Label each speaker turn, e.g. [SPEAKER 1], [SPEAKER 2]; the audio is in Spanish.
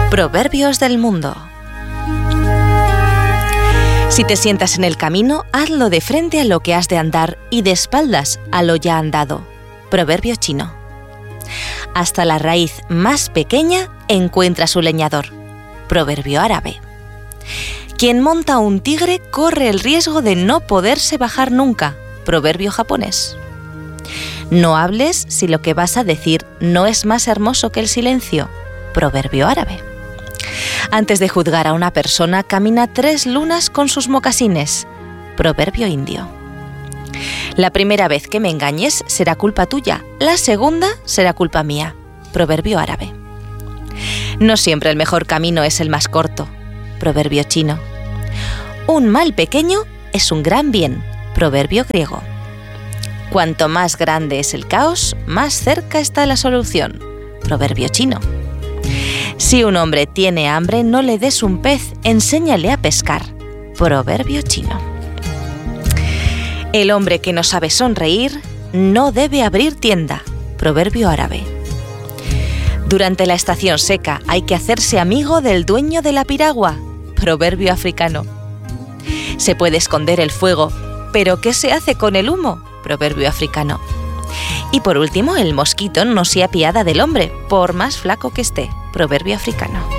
[SPEAKER 1] Proverbios del mundo. Si te sientas en el camino, hazlo de frente a lo que has de andar y de espaldas a lo ya andado. Proverbio chino. Hasta la raíz más pequeña encuentra su leñador. Proverbio árabe. Quien monta un tigre corre el riesgo de no poderse bajar nunca. Proverbio japonés. No hables si lo que vas a decir no es más hermoso que el silencio. Proverbio árabe. Antes de juzgar a una persona, camina 3 lunas con sus mocasines. Proverbio indio. La primera vez que me engañes será culpa tuya, la segunda será culpa mía. Proverbio árabe. No siempre el mejor camino es el más corto. Proverbio chino. Un mal pequeño es un gran bien. Proverbio griego. Cuanto más grande es el caos, más cerca está la solución. Proverbio chino. Si un hombre tiene hambre, no le des un pez, enséñale a pescar. Proverbio chino. El hombre que no sabe sonreír no debe abrir tienda. Proverbio árabe. Durante la estación seca hay que hacerse amigo del dueño de la piragua. Proverbio africano. Se puede esconder el fuego, pero ¿qué se hace con el humo? Proverbio africano. Y por último, el mosquito no se apiada del hombre, por más flaco que esté. Proverbio africano.